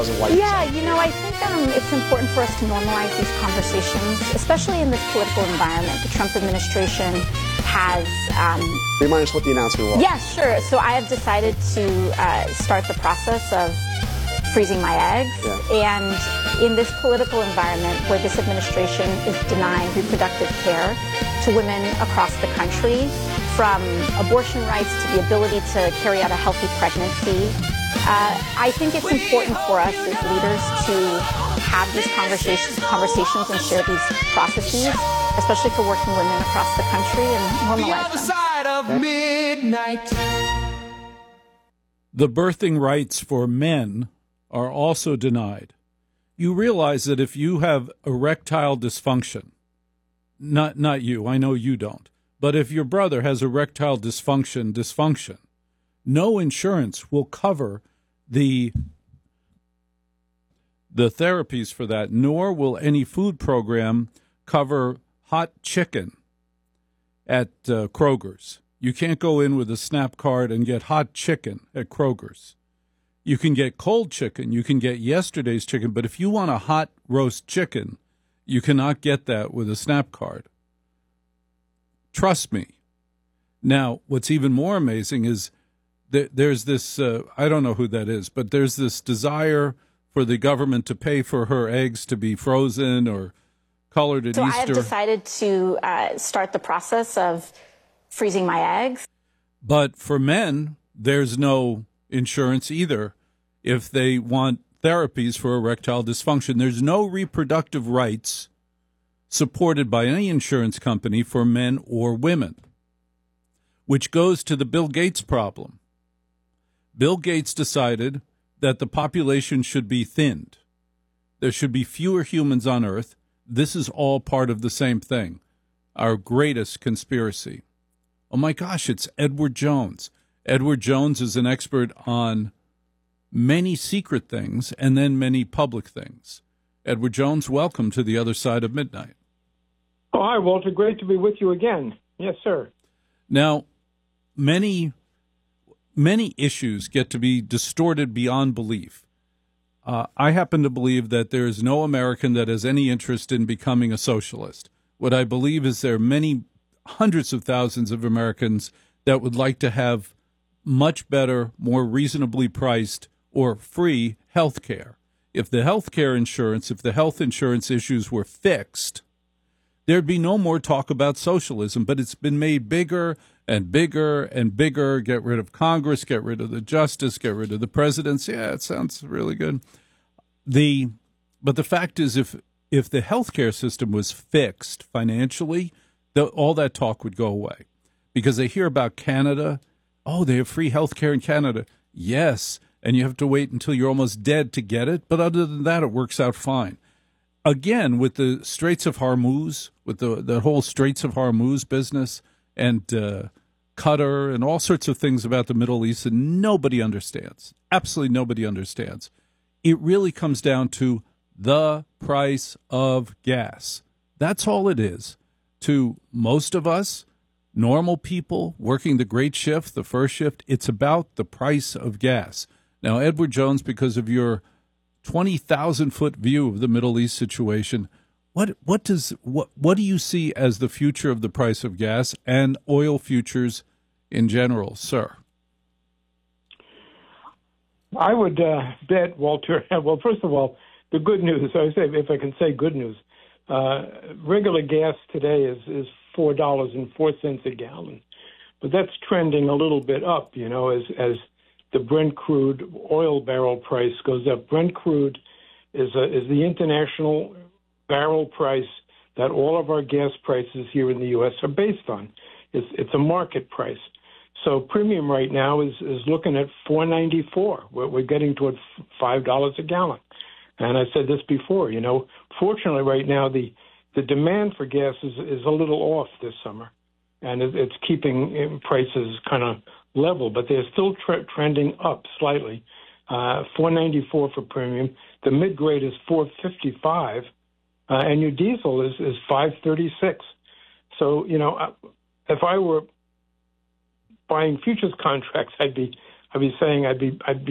Yeah, I think it's important for us to normalize these conversations, especially in this political environment. The Trump administration has... Remind us what the announcement was. Yeah, sure. So I have decided to start the process of freezing my eggs. Yeah. And in this political environment where this administration is denying reproductive care to women across the country, from abortion rights to the ability to carry out a healthy pregnancy, I think it's important for us as leaders to have these conversations and share these processes, especially for working women across the country, and normalize them. The other side of midnight. The birthing rights for men are also denied. You realize that if you have erectile dysfunction, not you, I know you don't, but if your brother has erectile dysfunction, no insurance will cover the therapies for that, nor will any food program cover hot chicken at Kroger's. You can't go in with a SNAP card and get hot chicken at Kroger's. You can get cold chicken, you can get yesterday's chicken, but if you want a hot roast chicken, you cannot get that with a SNAP card. Trust me. Now, what's even more amazing is there's this, I don't know who that is, but there's this desire for the government to pay for her eggs to be frozen or colored at Easter. So I have decided to start the process of freezing my eggs. But for men, there's no insurance either if they want therapies for erectile dysfunction. There's no reproductive rights supported by any insurance company for men or women, which goes to the Bill Gates problem. Bill Gates decided that the population should be thinned. There should be fewer humans on Earth. This is all part of the same thing, our greatest conspiracy. Oh, my gosh, it's Edward Jones. Edward Jones is an expert on many secret things and then many public things. Edward Jones, welcome to The Other Side of Midnight. Oh, hi, Walter. Great to be with you again. Yes, sir. Now, many issues get to be distorted beyond belief. I happen to believe that there is no American that has any interest in becoming a socialist. What I believe is there are many hundreds of thousands of Americans that would like to have much better, more reasonably priced, or free health care. If the health insurance issues were fixed, there'd be no more talk about socialism, but it's been made bigger and bigger and bigger. Get rid of Congress, get rid of the justice, get rid of the presidents. Yeah, it sounds really good. But the fact is, if the healthcare system was fixed financially, all that talk would go away. Because they hear about Canada. Oh, they have free healthcare in Canada. Yes, and you have to wait until you're almost dead to get it. But other than that, it works out fine. Again, with the Straits of Hormuz, with the whole Straits of Hormuz business and Qatar and all sorts of things about the Middle East that nobody understands, absolutely nobody understands. It really comes down to the price of gas. That's all it is. To most of us, normal people working the great shift, the first shift, it's about the price of gas. Now, Edward Jones, because of your 20,000-foot view of the Middle East situation, what do you see as the future of the price of gas and oil futures in general, sir? I would bet, Walter. Well, first of all, the good news. If I can say good news, regular gas today is $4.04 a gallon, but that's trending a little bit up. As the Brent crude oil barrel price goes up. Brent crude is the international barrel price that all of our gas prices here in the U.S. are based on. It's a market price. So premium right now is looking at $4.94. We're getting toward $5 a gallon. And I said this before, fortunately right now the demand for gas is a little off this summer, and it's keeping prices kind of level, but they're still trending up slightly. $4.94 for premium. The mid-grade is $4.55, and your diesel is $5.36. So, if I were buying futures contracts, I'd be saying I'd be